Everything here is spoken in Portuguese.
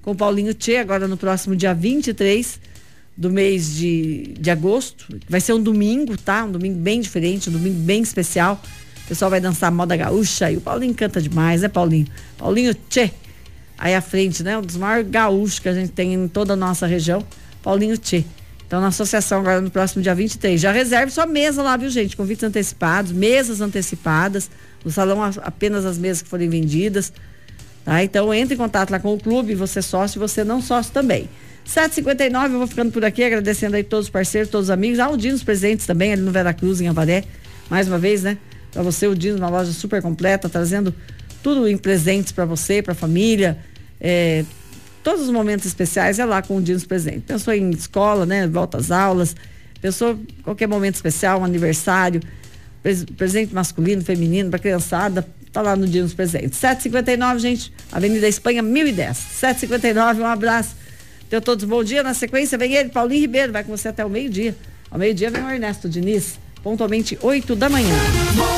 com o Paulinho Tchê, agora no próximo dia 23 do mês de agosto. Vai ser um domingo, tá? Um domingo bem diferente, um domingo bem especial. O pessoal vai dançar moda gaúcha e o Paulinho canta demais, né, Paulinho? Paulinho Tchê, aí à frente, né? Um dos maiores gaúchos que a gente tem em toda a nossa região, Paulinho Tchê. Então, na associação, agora no próximo dia 23, já reserve sua mesa lá, viu, gente? Convites antecipados, mesas antecipadas, no salão apenas as mesas que forem vendidas, tá? Então, entre em contato lá com o clube, você sócio e você não sócio também. 7h59, eu vou ficando por aqui, agradecendo aí todos os parceiros, todos os amigos, o Dinos presentes também, ali no Veracruz, em Avaré, mais uma vez, né? Para você, o Dinos, uma loja super completa, trazendo tudo em presentes para você, para a família, todos os momentos especiais é lá com o Dinos presente. Pensou em escola, né? Volta às aulas, pensou em qualquer momento especial, um aniversário, presente masculino, feminino, para criançada, tá lá no Dinos presente. 7h59, gente, Avenida Espanha 1010. 7h59, um abraço. Tenham todos um bom dia. Na sequência vem ele, Paulinho Ribeiro, vai com você até o meio-dia. Ao meio-dia vem o Ernesto Diniz, pontualmente 8 da manhã.